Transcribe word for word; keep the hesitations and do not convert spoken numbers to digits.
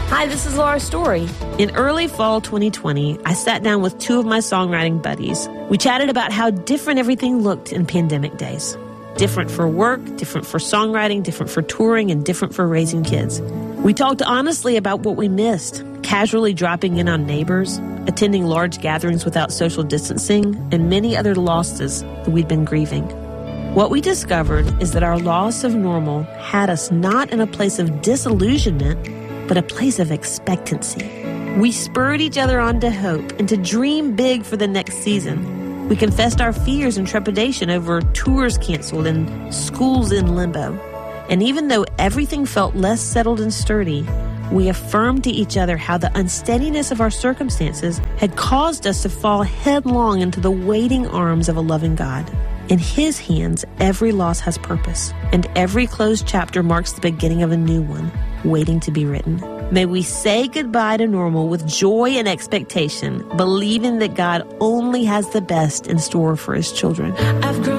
Hi, this is Laura Story. In early fall twenty twenty, I sat down with two of my songwriting buddies. We chatted about how different everything looked in pandemic days. Different for work, different for songwriting, different for touring, and different for raising kids. We talked honestly about what we missed, casually dropping in on neighbors, attending large gatherings without social distancing, and many other losses that we'd been grieving. What we discovered is that our loss of normal had us not in a place of disillusionment, but a place of expectancy. We spurred each other on to hope and to dream big for the next season. We confessed our fears and trepidation over tours canceled and schools in limbo. And even though everything felt less settled and sturdy, we affirmed to each other how the unsteadiness of our circumstances had caused us to fall headlong into the waiting arms of a loving God. In His hands, every loss has purpose, and every closed chapter marks the beginning of a new one, waiting to be written. May we say goodbye to normal with joy and expectation, believing that God only has the best in store for His children. I've grown